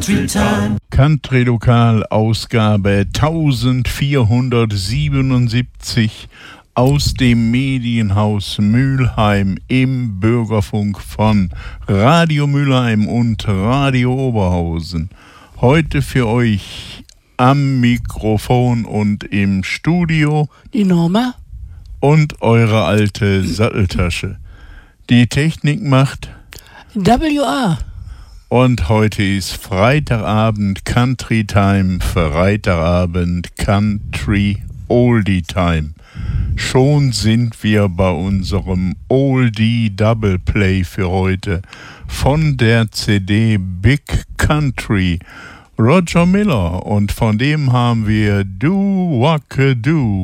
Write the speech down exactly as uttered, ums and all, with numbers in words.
Country Lokal Ausgabe vierzehnhundertsiebenundsiebzig aus dem Medienhaus Mülheim im Bürgerfunk von Radio Mülheim und Radio Oberhausen. Heute für euch am Mikrofon und im Studio die Norma und eure alte Satteltasche. Die Technik macht W A. Und heute ist Freitagabend Country Time, Freitagabend Country Oldie Time. Schon sind wir bei unserem Oldie Double Play für heute von der C D Big Country, Roger Miller, und von dem haben wir Do Wacka Do.